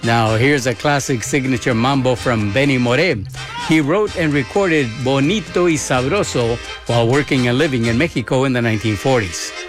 Now, here's a classic signature mambo from Benny Moré. He wrote and recorded Bonito y Sabroso while working and living in Mexico in the 1940s.